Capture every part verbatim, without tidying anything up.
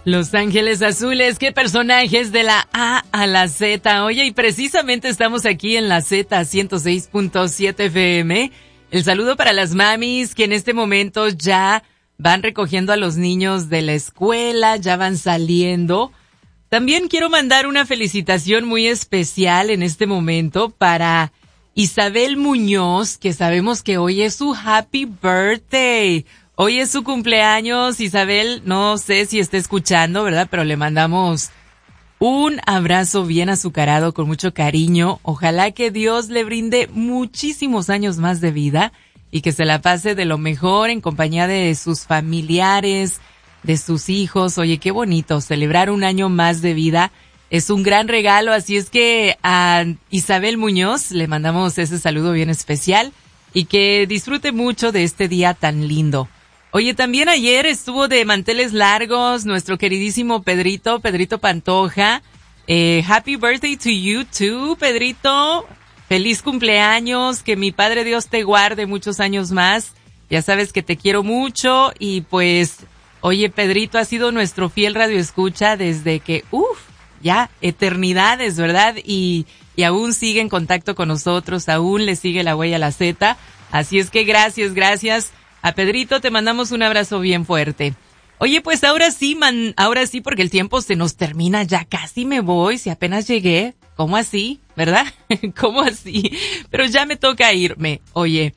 Los Ángeles Azules, qué personajes de la A a la Z. Oye, y precisamente estamos aquí en la Z ciento seis punto siete F M. El saludo para las mamis que en este momento ya van recogiendo a los niños de la escuela, ya van saliendo. También quiero mandar una felicitación muy especial en este momento para Isabel Muñoz, que sabemos que hoy es su happy birthday. Hoy es su cumpleaños, Isabel, no sé si está escuchando, ¿verdad? Pero le mandamos un abrazo bien azucarado con mucho cariño. Ojalá que Dios le brinde muchísimos años más de vida y que se la pase de lo mejor en compañía de sus familiares, de sus hijos. Oye, qué bonito, celebrar un año más de vida es un gran regalo, así es que a Isabel Muñoz le mandamos ese saludo bien especial y que disfrute mucho de este día tan lindo. Oye, también ayer estuvo de manteles largos nuestro queridísimo Pedrito, Pedrito Pantoja. Eh, happy birthday to you too, Pedrito. Feliz cumpleaños, que mi Padre Dios te guarde muchos años más. Ya sabes que te quiero mucho y pues, oye, Pedrito ha sido nuestro fiel radioescucha desde que, uff, ya, eternidades, ¿verdad? Y, y aún sigue en contacto con nosotros, aún le sigue la huella a la Z. Así es que gracias, gracias. A Pedrito te mandamos un abrazo bien fuerte. Oye, pues ahora sí, man, ahora sí, porque el tiempo se nos termina, ya casi me voy, si apenas llegué. ¿Cómo así? ¿Verdad? ¿Cómo así? Pero ya me toca irme. Oye,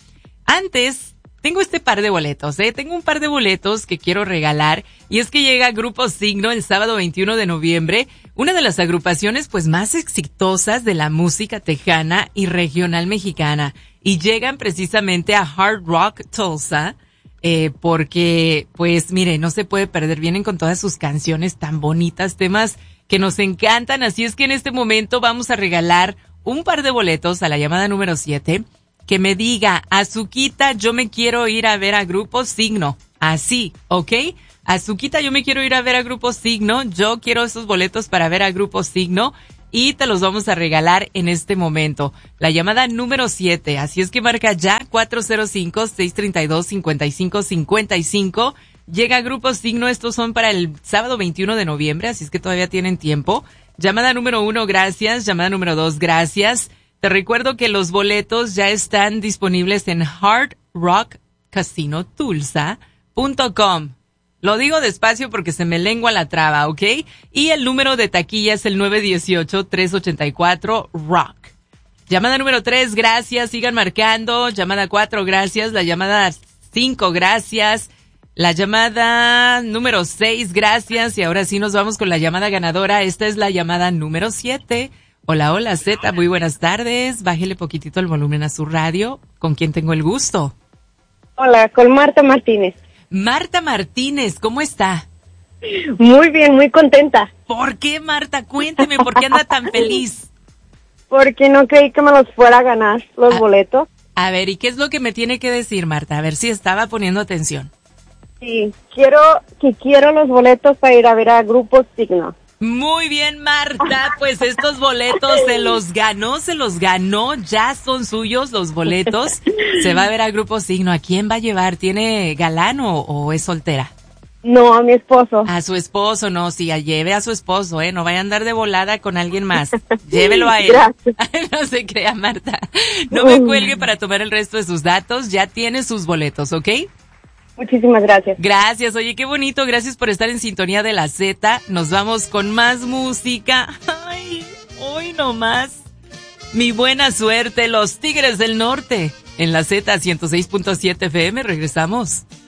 antes tengo este par de boletos, ¿eh? Tengo un par de boletos que quiero regalar y es que llega Grupo Signo el sábado veintiuno de noviembre, una de las agrupaciones pues más exitosas de la música tejana y regional mexicana. Y llegan precisamente a Hard Rock Tulsa, eh, porque, pues, mire, no se puede perder, vienen con todas sus canciones tan bonitas, temas que nos encantan, así es que en este momento vamos a regalar un par de boletos a la llamada número siete, que me diga, Azuquita, yo me quiero ir a ver a Grupo Signo, así, ¿ok? Azuquita, yo me quiero ir a ver a Grupo Signo, yo quiero esos boletos para ver a Grupo Signo, y te los vamos a regalar en este momento. La llamada número siete, así es que marca ya cuatro cero cinco, seis tres dos, cinco cinco cinco cinco. Llega Grupo Signo, estos son para el sábado veintiuno de noviembre, así es que todavía tienen tiempo. Llamada número uno, gracias. Llamada número dos, gracias. Te recuerdo que los boletos ya están disponibles en hard rock casino tulsa punto com. Lo digo despacio porque se me lengua la traba, ¿ok? Y el número de taquilla es el nueve uno ocho, tres ocho cuatro, rock. Llamada número tres, gracias, sigan marcando. Llamada cuatro, gracias. La llamada cinco, gracias. La llamada número seis, gracias. Y ahora sí nos vamos con la llamada ganadora. Esta es la llamada número siete. Hola, hola, Z, muy buenas tardes. Bájele poquitito el volumen a su radio. ¿Con quién tengo el gusto? Hola, con Marta Martínez. Marta Martínez, ¿cómo está? Muy bien, muy contenta. ¿Por qué, Marta? Cuénteme, ¿por qué anda tan feliz? Porque no creí que me los fuera a ganar, los a, boletos. A ver, ¿y qué es lo que me tiene que decir, Marta? A ver si estaba poniendo atención. Sí, quiero que quiero los boletos para ir a ver a Grupo Signo. Muy bien, Marta, pues estos boletos se los ganó, se los ganó, ya son suyos los boletos. Se va a ver a Grupo Signo. ¿A quién va a llevar? ¿Tiene galán o, o es soltera? No, a mi esposo. A su esposo, no, sí, lleve a su esposo, ¿eh? No vaya a andar de volada con alguien más. Llévelo a él. Gracias. No se crea, Marta. No me cuelgue para tomar el resto de sus datos. Ya tiene sus boletos, ¿ok? Muchísimas gracias. Gracias, oye, qué bonito. Gracias por estar en sintonía de la Z. Nos vamos con más música. Ay, hoy nomás. Mi buena suerte, los Tigres del Norte. En la Z ciento seis punto siete F M, regresamos.